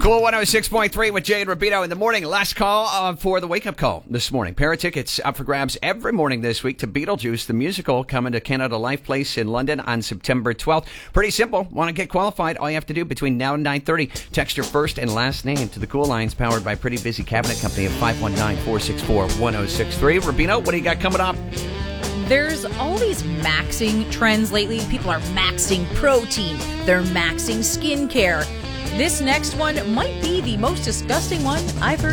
Cool 106.3 with Jay and Rubino in the morning. Last call for the wake-up call this morning. Pair of tickets up for grabs every morning this week to Beetlejuice, the musical, coming to Canada Life Place in London on September 12th. Pretty simple. Want to get qualified? All you have to do between now and 9:30, text your first and last name to the Cool Lines powered by Pretty Busy Cabinet Company at 519-464-1063. Rubino, what do you got coming up? There's all these maxing trends lately. People are maxing protein. They're maxing skincare. This next one might be the most disgusting one I've heard.